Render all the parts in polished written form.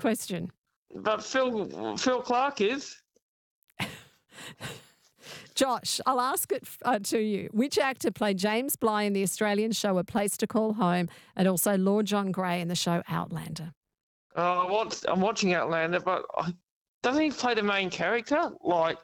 question. But Phil Clark is. Josh, I'll ask it to you. Which actor played James Bligh in the Australian show A Place to Call Home and also Lord John Grey in the show Outlander? I'm watching Outlander, but doesn't he play the main character? Like,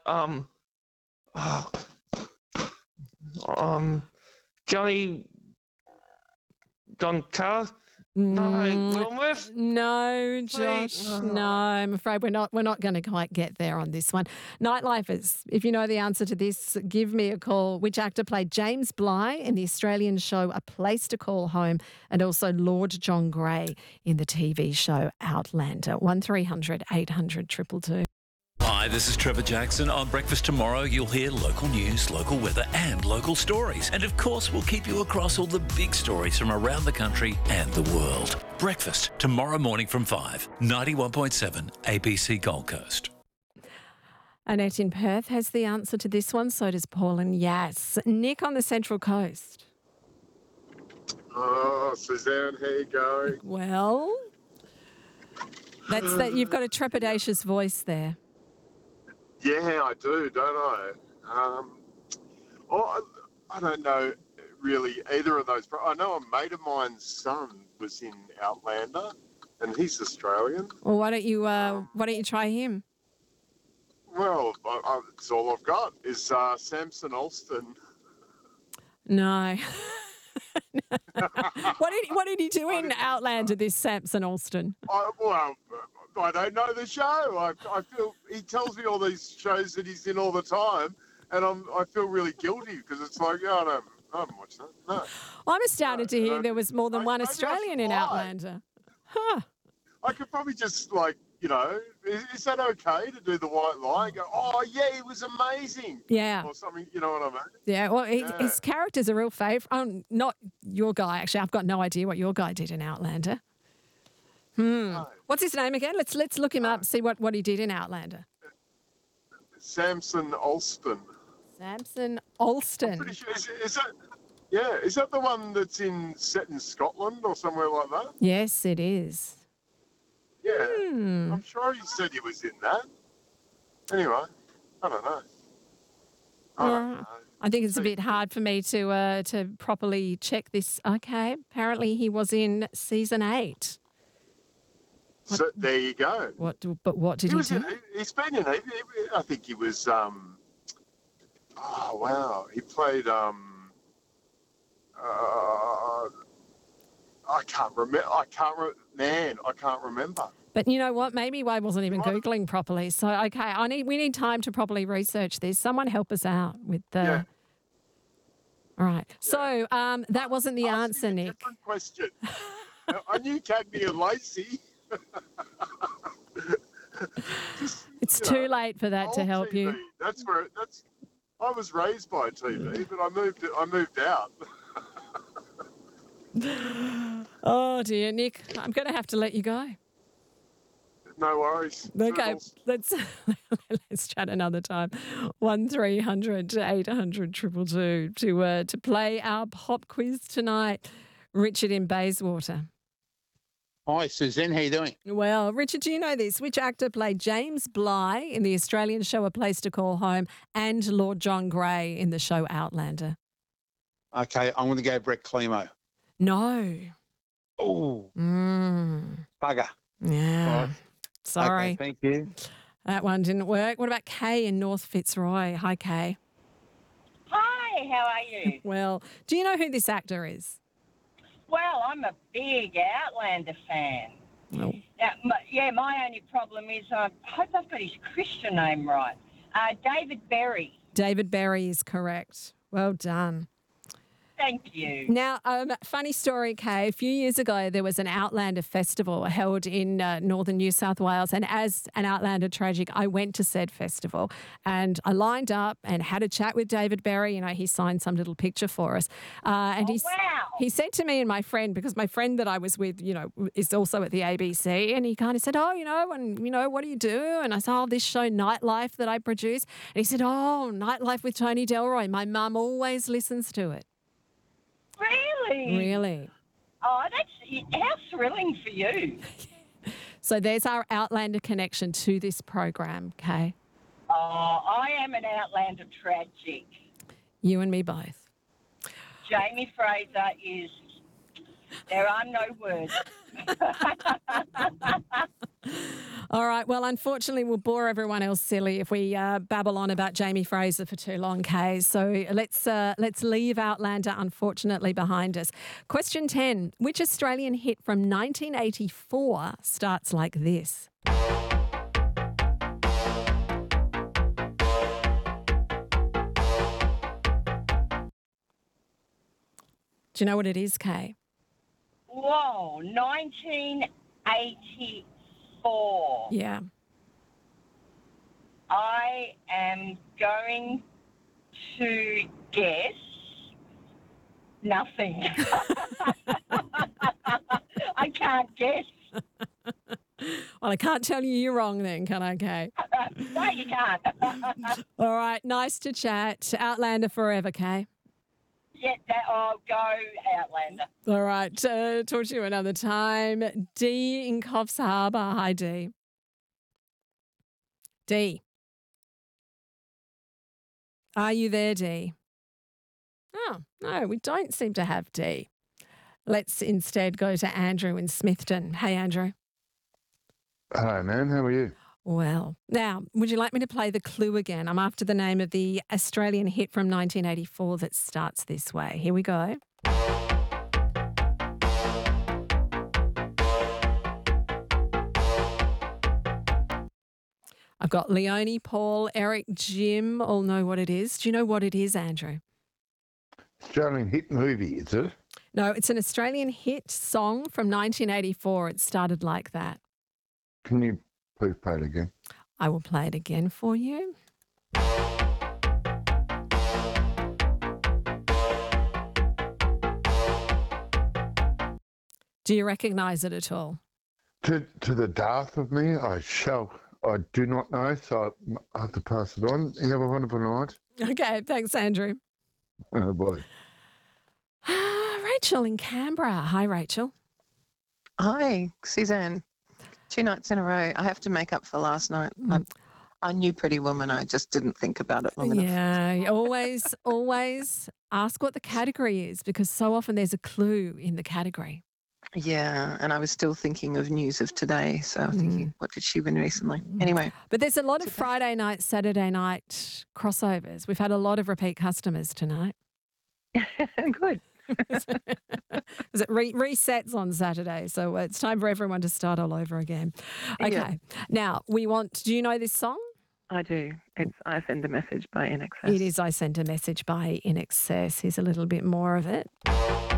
John Carr? No, Wilmworth? No, Josh. No, I'm afraid we're not going to quite get there on this one. Nightlifers, if you know the answer to this, give me a call. Which actor played James Bligh in the Australian show A Place to Call Home and also Lord John Grey in the TV show Outlander? 1300 800 222. Hi, this is Trevor Jackson. On Breakfast Tomorrow, you'll hear local news, local weather and local stories. And of course, we'll keep you across all the big stories from around the country and the world. Breakfast tomorrow morning from 5, 91.7 ABC Gold Coast. Annette in Perth has the answer to this one, so does Paul and Yas. Nick on the Central Coast. Oh, Suzanne, how you going? Well, that's that. You've got a trepidatious voice there. Yeah, I do, don't I? I don't know really either of those. I know a mate of mine's son was in Outlander, and he's Australian. Well, why don't you try him? Well, it's all I've got is Samson Alston. No. What did he do in Outlander, this Samson Alston? I don't know the show. I feel he tells me all these shows that he's in all the time, and I feel really guilty because it's like, I haven't watched that. No. I'm astounded to hear there was more than one Australian in Outlander. Huh. I could probably just is that okay to do the white lie? Go, oh yeah, he was amazing. Yeah. Or something, you know what I mean? Yeah. Well, his character's a real favourite. Not your guy, actually. I've got no idea what your guy did in Outlander. No. What's his name again? Let's look him up, see what he did in Outlander. Samson Alston. Samson Alston. I'm pretty sure. Is that the one that's set in Scotland or somewhere like that? Yes, it is. Yeah. I'm sure he said he was in that. Anyway, I don't know. I think it's a bit hard for me to properly check this. Okay, apparently he was in season 8. So there you go. What did he do? He's been in. I think he was. Oh wow! He played. I can't remember. I can't remember. But you know what? Maybe I wasn't even Googling properly. So okay, we need time to properly research this. Someone help us out with the. Yeah. All right. So that wasn't the answer, Nick. Different question. I knew Cagney and Lacey. It's too late for that to help TV. you. I was raised by TV, but I moved out. Oh dear, Nick, I'm going to have to let you go. No worries. Okay, let's chat another time. 1300 800 222 to play our pop quiz tonight. Richard in Bayswater. Hi, Suzanne. How you doing? Well, Richard, do you know this? Which actor played James Bligh in the Australian show A Place to Call Home and Lord John Grey in the show Outlander? Okay, I'm going to go Brett Clemo. No. Oh. Bugger. Yeah. Right. Sorry. Okay, thank you. That one didn't work. What about Kay in North Fitzroy? Hi, Kay. Hi, how are you? Well, do you know who this actor is? Well, I'm a big Outlander fan. Oh. My only problem is I hope I've got his Christian name right. David Berry. David Berry is correct. Well done. Thank you. Now, funny story, Kay. A few years ago, there was an Outlander festival held in northern New South Wales. And as an Outlander tragic, I went to said festival and I lined up and had a chat with David Berry. You know, he signed some little picture for us. Wow. He said to me and my friend, because my friend that I was with, you know, is also at the ABC, and he kind of said, what do you do? And I said, this show Nightlife that I produce. And he said, Nightlife with Tony Delroy. My mum always listens to it. Really? Really. Oh, that's how thrilling for you. So there's our Outlander connection to this program, Kay. Oh, I am an Outlander tragic. You and me both. Jamie Fraser is... There are no words. All right. Well, unfortunately, we'll bore everyone else silly if we babble on about Jamie Fraser for too long, Kay. So let's leave Outlander, unfortunately, behind us. Question 10. Which Australian hit from 1984 starts like this? Do you know what it is, Kay? Whoa, 1984. Yeah. I am going to guess nothing. I can't guess. Well, I can't tell you you're wrong then, can I, Kay? No, you can't. All right. Nice to chat. Outlander forever, Kay. Yeah, I'll go Outlander. All right. Talk to you another time. Dee in Coffs Harbour. Hi, Dee. Dee. Are you there, Dee? Oh, no, we don't seem to have Dee. Let's instead go to Andrew in Smithton. Hey, Andrew. Hi, man. How are you? Well, now, would you like me to play the clue again? I'm after the name of the Australian hit from 1984 that starts this way. Here we go. I've got Leonie, Paul, Eric, Jim all know what it is. Do you know what it is, Andrew? Australian hit movie, is it? No, it's an Australian hit song from 1984. It started like that. Can you please play it again? I will play it again for you. Do you recognise it at all? To the death of me, I do not know, so I have to pass it on. You have a wonderful night. Okay, thanks, Andrew. Oh, boy. Rachel in Canberra. Hi, Rachel. Hi, Suzanne. 2 nights in a row. I have to make up for last night. I knew Pretty Woman. I just didn't think about it long enough. Yeah, always ask what the category is because so often there's a clue in the category. Yeah, and I was still thinking of news of today. So I was thinking, what did she win recently? Anyway. But there's a lot of Friday night, Saturday night crossovers. We've had a lot of repeat customers tonight. Good. Because it resets on Saturday, so it's time for everyone to start all over again. Okay, Yeah. Now do you know this song? I do. It's I Send a Message by INXS. It is I Sent a Message by INXS. Here's a little bit more of it.